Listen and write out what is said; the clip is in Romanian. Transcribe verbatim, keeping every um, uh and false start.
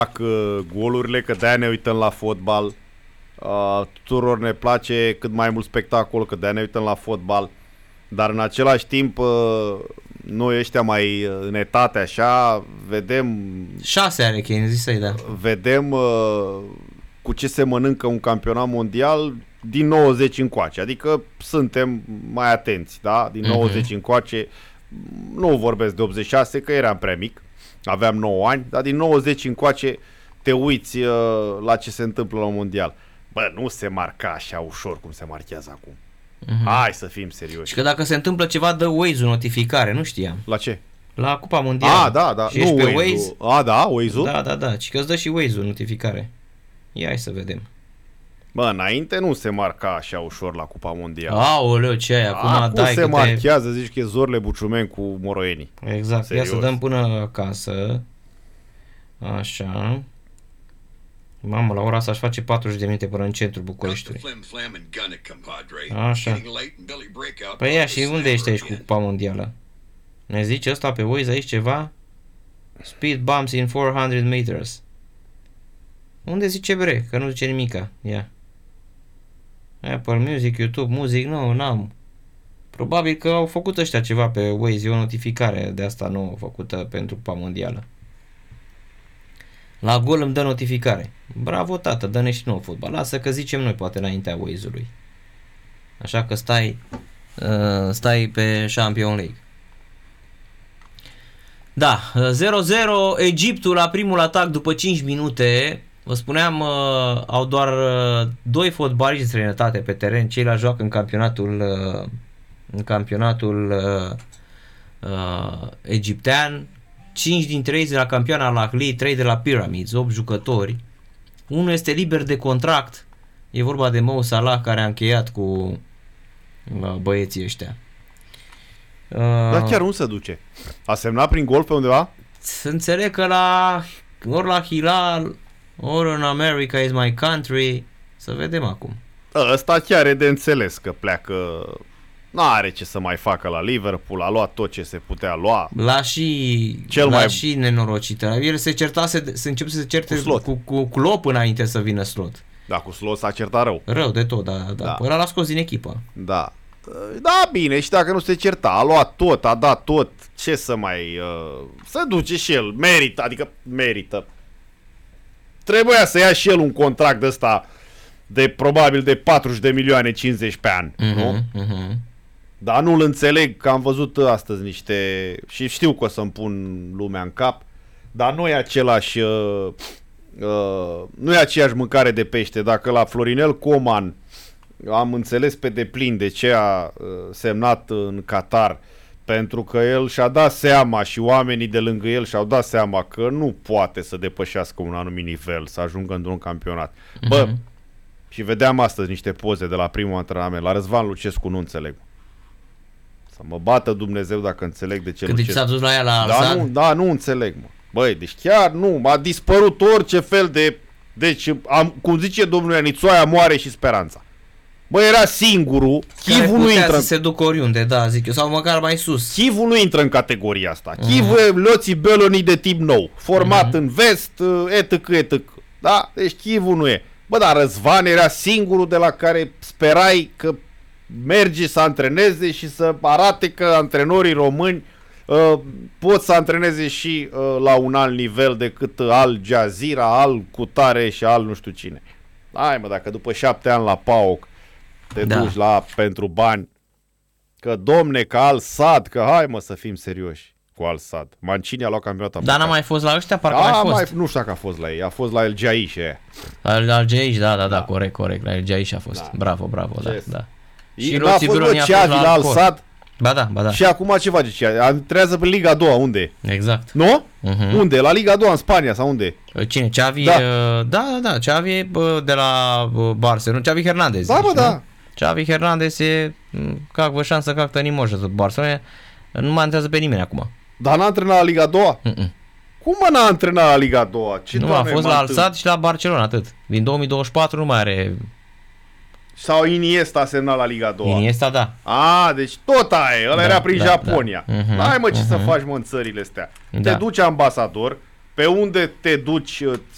golurile, că de-aia ne uităm la fotbal. Uh, tuturor ne place cât mai mult spectacol, că de-aia ne uităm la fotbal. Dar în același timp, uh, noi ăștia mai în etate așa, vedem... Șase are Kane, zi să-i da. Vedem uh, cu ce se mănâncă un campionat mondial din nouăzeci încoace. Adică suntem mai atenți, da? Din nouăzeci uh-huh. încoace, nu vorbesc de optzeci și șase, că eram prea mic. Aveam nouă ani, dar din nouăzeci încoace te uiți uh, la ce se întâmplă la un mondial. Bă, nu se marca așa ușor cum se marchează acum. Uh-huh. Hai să fim serioși. Și că dacă se întâmplă ceva, dă Waze-ul notificare, nu știam. La ce? La Cupa Mondială. Ah, da, da. Și nu, ești pe Waze-ul. Waze. Ah, da, Waze-ul? Da, da, da. Și că îți dă și Waze-ul notificare. Ia hai să vedem. Bă, înainte nu se marca așa ușor la Cupa Mondială. Aoleu, ce ai? Acum, acum dai se câte... marchează, zici că e Zorle Buciumeni cu moroienii. Exact. Serios. Ia să dăm până acasă. Așa. Mamă, la ora asta aș face patruzeci de minute până în centrul Bucureștiului. Așa. Păi ia, și unde ești aici cu Cupa Mondială? Ne zice ăsta pe Waze aici ceva? Speed bumps in four hundred meters. Unde zice bre? Că nu zice nimica. Ia. Apple Music, YouTube, Music, nu, n-am. Probabil că au făcut ăștia ceva pe Waze, e o notificare de asta nouă făcută pentru Cupa Mondială. La gol îmi dă notificare. Bravo, tată, dă-ne și nouă fotbal. Lasă că zicem noi poate înaintea Waze-ului. Așa că stai uh, stai pe Champions League. Da, zero zero Egiptul la primul atac după cinci minute. Vă spuneam, uh, au doar uh, doi fotbaliști de străinătate pe teren. Ceilalți joacă în campionatul uh, în campionatul uh, uh, egiptean. cinci dintre ei de la campioana Al-Ahly, trei de la Pyramids, opt jucători. Unul este liber de contract. E vorba de Mo Salah, care a încheiat cu uh, băieții ăștia. Uh, Dar chiar nu se duce. A semnat prin gol pe undeva? Să înțeleg că la ori la Hilal, ori în America is my country. Să vedem acum. Ăsta chiar e de înțeles că pleacă. N-are ce să mai facă la Liverpool, a luat tot ce se putea lua. La și, Cel la mai... și nenorocită. El se certase, se începe să se certe cu, cu, cu Klopp înainte să vină Slot. Da, cu Slot s-a certat rău. Rău de tot, da, da. da. Până l-a scos din echipă. Da. Da, bine, și dacă nu se certa, a luat tot, a dat tot, ce să mai... Uh, să duce și el, merită, adică merită. Trebuia să ia și el un contract de ăsta de probabil de patruzeci de milioane cincizeci pe an, uh-huh, nu? Uh-huh. Dar nu-l înțeleg, că am văzut astăzi niște... și știu că o să-mi pun lumea în cap, dar nu e același... Uh, uh, nu e aceeași mâncare de pește. Dacă la Florinel Coman am înțeles pe deplin de ce a uh, semnat în Qatar, pentru că el și-a dat seama și oamenii de lângă el și-au dat seama că nu poate să depășească un anumit nivel, să ajungă într-un campionat. Uh-huh. Bă, și vedeam astăzi niște poze de la primul antrenament, la Răzvan Lucescu nu înțeleg. Să mă bată Dumnezeu dacă înțeleg de ce Când Lucescu. s-a dus la ea la da, nu, da, nu înțeleg, mă. Băi, deci chiar nu, a dispărut orice fel de... Deci, am, cum zice domnul Ianițoaia, moare și speranța. Bă, era singurul, Chivul nu intră... să se ducă oriunde, da, zic eu, sau măcar mai sus. Chivul nu intră în categoria asta. Uh-huh. Chivul e Loții Belonii de tip nou, format uh-huh. în vest, etc, etc. Da? Deci Chivul nu e. Bă, dar Răzvan era singurul de la care sperai că merge să antreneze și să arate că antrenorii români uh, pot să antreneze și uh, la un alt nivel decât Al Jazeera, Al Cutare și Al nu știu cine. Hai mă, dacă după șapte ani la PAOK te da. duci la pentru bani, că domne, că Al Sadd, că hai mă să fim serioși cu Al Sadd. Mancini a luat campionatul. Dar n-a mai fost la ăștia, parcă da, mai fost. Mai, nu știu dacă a fost la ei, a fost la El Jaish. La El Jaish, da, da, da, corect, corect, la El Jaish a fost. Da. Bravo, bravo, da, da. Și n-a fost bă Ceavi la Al Sadd. Ba da, ba da. Și acum ce face Ceavi? Antrează pe Liga a doua, unde? Exact. Nu? Uh-huh. Unde? La Liga a doua, în Spania sau unde? Cine? Ceavi? Da, da, da, da. Ceavi de la Barcelona. Ceavi Hernandez. Da, bă, da. Ceavi Hernandez e cac vă șansă, cac tănimoșă tot Barcelona. Nu mai antrează pe nimeni acum. Dar n-a antrenat la Liga a doua? Mm-mm. Cum mă n-a antrenat la Liga a doua? Ce nu, a fost la Al Sadd și la Barcelona, atât. Din două mii douăzeci și patru nu mai are... Sau Iniesta a semnat la Liga a doua? Iniesta, da. A, deci tot aia, ăla da, era prin da, Japonia. Da. Uh-huh, N-ai mă ce uh-huh. să faci mă în țările astea. Da. Te duci ambasador, pe unde te duci